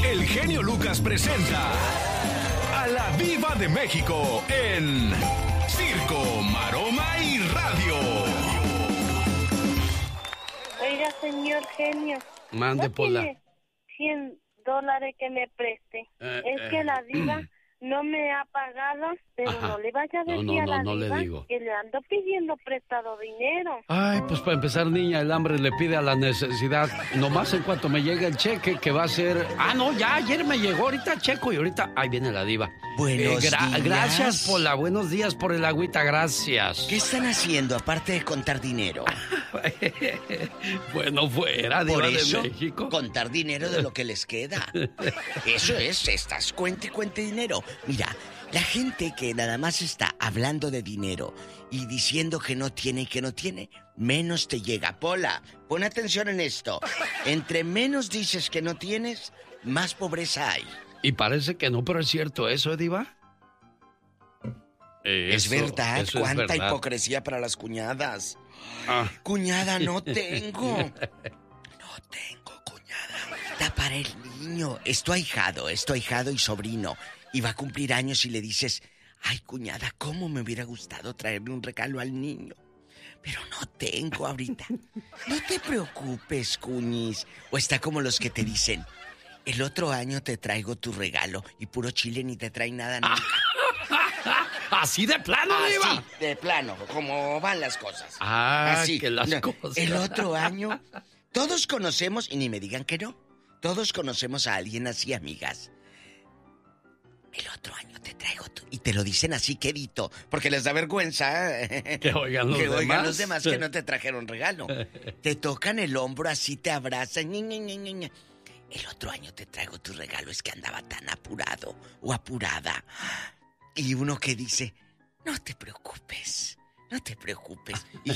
el genio Lucas presenta a la Diva de México en Circo, Maroma y Radio. Oiga, señor genio. Mande, ¿no Pola. tiene $100 que me preste? Es que la Diva no me ha pagado, pero Ajá. no le vaya a decir a la Diva que le ando pidiendo prestado dinero. Ay, pues para empezar, niña, el hambre le pide a la necesidad. Nomás en cuanto me llegue el cheque, que va a ser... Ah, no, ya ayer me llegó, ahorita checo y ahorita... Ahí viene la Diva. Buenos días. Gracias, Pola, buenos días por el agüita, gracias. ¿Qué están haciendo aparte de contar dinero? Bueno, fuera, Diva Por eso, de México. contar dinero de lo que les queda. Eso es, estás cuente dinero. Mira, la gente que nada más está hablando de dinero y diciendo que no tiene, menos te llega. Pola, pon atención en esto. Entre menos dices que no tienes, más pobreza hay. Y parece que no, pero es cierto eso, Diva. Es verdad, eso es cuánta verdad. hipocresía para las cuñadas. Ah. Cuñada, no tengo. No tengo, cuñada. Da para el niño. Es tu ahijado y sobrino. Y va a cumplir años y le dices, ay, cuñada, ¿cómo me hubiera gustado traerle un regalo al niño? Pero no tengo ahorita. No te preocupes, cuñis. O está como los que te dicen, el otro año te traigo tu regalo y puro chile ni te trae nada nunca. ¿Así de plano, Diva? Así, de plano, como van las cosas. Así que las cosas. El otro año, todos conocemos, y ni me digan que no, todos conocemos a alguien así, amigas. El otro año te traigo tú. Y te lo dicen así quedito, porque les da vergüenza que oigan los demás que no te trajeron regalo. Te tocan el hombro, así te abrazan. El otro año te traigo tu regalo, es que andaba tan apurado o apurada. Y uno que dice, no te preocupes. Y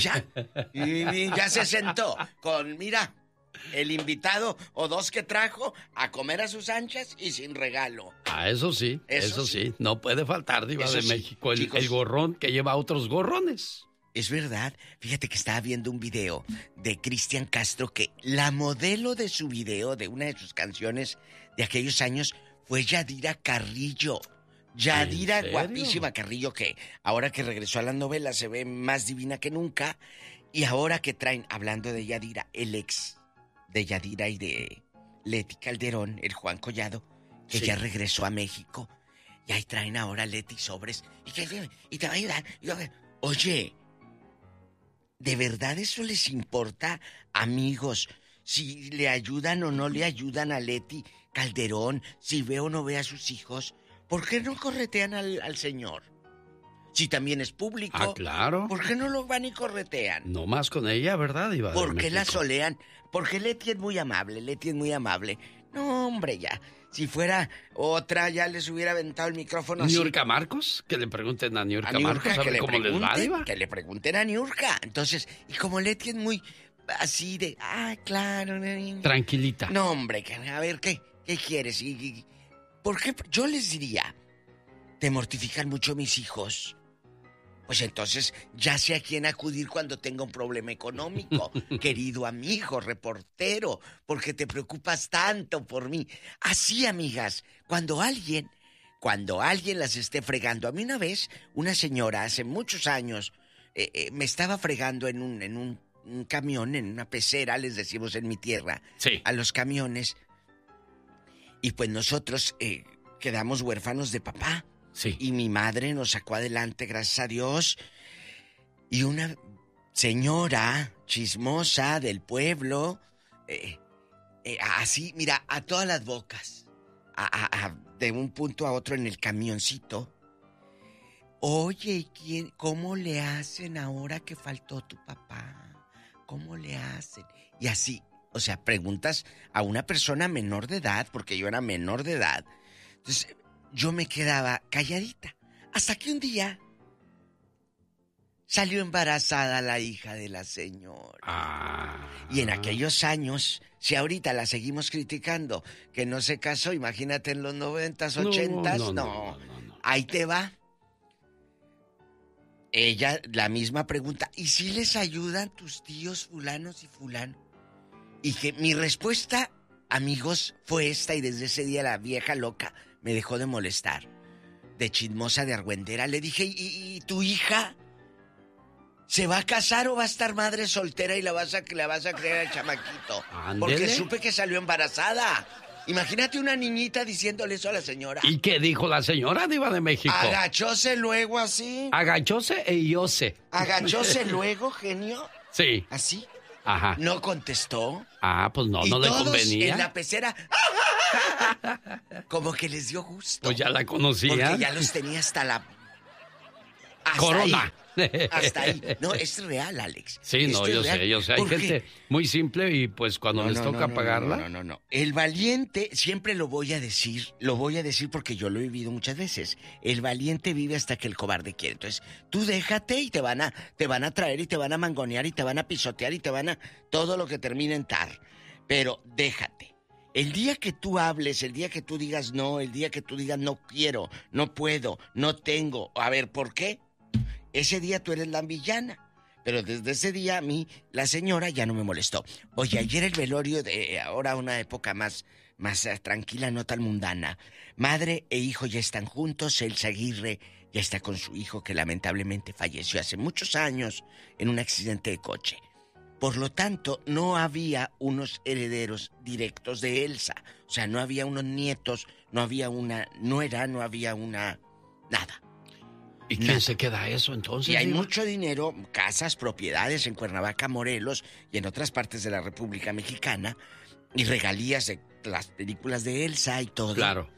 ya se sentó con, mira, el invitado o dos que trajo a comer a sus anchas y sin regalo. Ah, eso sí. No puede faltar, Diva Eso de sí, México, chicos. el gorrón que lleva otros gorrones. Es verdad. Fíjate que estaba viendo un video de Cristian Castro que la modelo de su video, de una de sus canciones de aquellos años, fue Yadira Carrillo. Yadira, guapísima Carrillo, que ahora que regresó a las novelas se ve más divina que nunca. Y ahora que traen, hablando de Yadira, el ex de Yadira y de Leti Calderón, el Juan Collado, que ya regresó a México. Y ahí traen ahora a Leti sobres. Y te va a ayudar. Oye, ¿de verdad eso les importa, amigos? Si le ayudan o no le ayudan a Leti Calderón, si ve o no ve a sus hijos. ¿Por qué no corretean al señor? Si también es público. Ah, claro. ¿Por qué no lo van y corretean? No más con ella, ¿verdad, Diva? ¿Por qué la solean? Porque Leti es muy amable, No, hombre, ya. Si fuera otra, ya les hubiera aventado el micrófono así. ¿Niurka Marcos? Que le pregunten a Niurka Marcos, a ver cómo les va, Diva. Que le pregunten a Niurka. Entonces, y como Leti es muy así de... Ah, claro. Tranquilita. No, hombre, a ver, ¿qué quieres? ¿Por qué? Yo les diría, ¿te mortifican mucho mis hijos? Pues entonces ya sé a quién acudir cuando tenga un problema económico. Querido amigo, reportero, porque te preocupas tanto por mí. Así, amigas, cuando alguien las esté fregando. A mí una vez, una señora, hace muchos años, me estaba fregando en un camión, en una pecera, les decimos en mi tierra, a los camiones. Y pues nosotros quedamos huérfanos de papá. Sí. Y mi madre nos sacó adelante, gracias a Dios. Y una señora chismosa del pueblo, así, mira, a todas las bocas, de un punto a otro en el camioncito. Oye, ¿cómo le hacen ahora que faltó tu papá? ¿Cómo le hacen? Y así, o sea, preguntas a una persona menor de edad, porque yo era menor de edad. Entonces, yo me quedaba calladita. Hasta que un día salió embarazada la hija de la señora. Y en aquellos años, si ahorita la seguimos criticando, que no se casó, imagínate en los 90s, 80s, no. Ahí te va. Ella, la misma pregunta, ¿y si les ayudan tus tíos fulanos y fulano? Y que mi respuesta amigos, fue esta y desde ese día la vieja loca me dejó de molestar. De chismosa, de argüendera. Le dije, ¿y tu hija? ¿Se va a casar o va a estar madre soltera y la vas a creer al chamaquito? Ándele. Porque supe que salió embarazada. Imagínate una niñita diciéndole eso a la señora. ¿Y qué dijo la señora, Diva de México? Agachóse luego así. Agachóse e ióse. Agachóse luego, genio. Sí. ¿Así? Ajá. No contestó. Ah, pues no le todos convenía. En la pecera. Como que les dio gusto. Pues ya la conocía. Porque ya los tenía hasta la... Hasta Corona. Ahí. Hasta ahí. No, es real, Alex. Sí, Esto no, yo real. sé. Hay gente muy simple y pues cuando les toca pagarla... No. El valiente, siempre lo voy a decir porque yo lo he vivido muchas veces. El valiente vive hasta que el cobarde quiere. Entonces, tú déjate y te van a traer y te van a mangonear y te van a pisotear y te van a... todo lo que termine en tar. Pero déjate. El día que tú hables, el día que tú digas no, el día que tú digas no quiero, no puedo, no tengo, a ver, ¿por qué? Ese día tú eres la villana. Pero desde ese día a mí, la señora ya no me molestó. Oye, ayer el velorio de ahora una época más tranquila, no tan mundana. Madre e hijo ya están juntos, Elsa Aguirre ya está con su hijo que lamentablemente falleció hace muchos años en un accidente de coche. Por lo tanto, no había unos herederos directos de Elsa. O sea, no había unos nietos, no había una nuera, no había una... nada. ¿Y quién se queda eso entonces? Y hay mucho dinero, casas, propiedades en Cuernavaca, Morelos y en otras partes de la República Mexicana. Y regalías de las películas de Elsa y todo. Claro.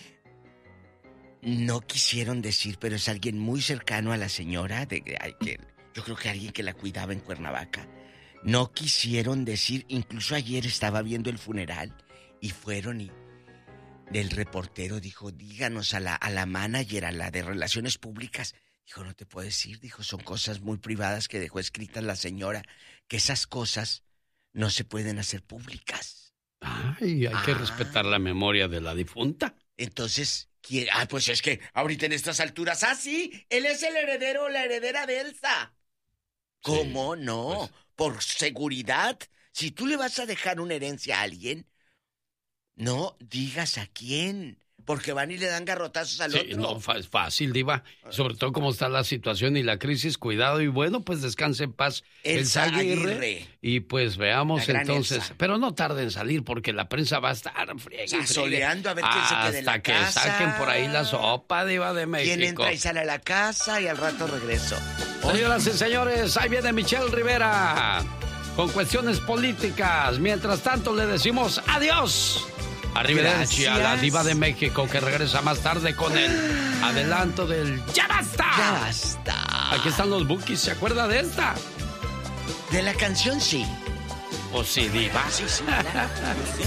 No quisieron decir, pero es alguien muy cercano a la señora. Yo creo que alguien que la cuidaba en Cuernavaca. No quisieron decir, incluso ayer estaba viendo el funeral y fueron y el reportero dijo, díganos a la manager, a la de Relaciones Públicas. Dijo, no te puedo decir, dijo, son cosas muy privadas que dejó escritas la señora, que esas cosas no se pueden hacer públicas. Ay, hay que respetar la memoria de la difunta. Entonces, pues es que ahorita en estas alturas, sí, él es el heredero o la heredera de Elsa. ¿Cómo no? Pues... por seguridad, si tú le vas a dejar una herencia a alguien, no digas a quién, porque van y le dan garrotazos al otro. No, es fácil, Diva. Sobre todo como está la situación y la crisis, cuidado. Y bueno, pues descanse en paz Elsa Aguirre. Y pues veamos entonces. Elsa. Pero no tarde en salir porque la prensa va a estar soleando a ver quién se quede en la casa. Hasta que saquen por ahí la sopa, Diva de México. Quién entra y sale a la casa y al rato regreso. Señoras y señores, ahí viene Michelle Rivera con cuestiones políticas. Mientras tanto le decimos adiós. Arrivederci a la Diva de México que regresa más tarde con el adelanto del ¡Ya basta! ¡Ya basta! Aquí están los Bukis, ¿se acuerda de esta? De la canción sí. ¿O sí, Diva? Sí, claro.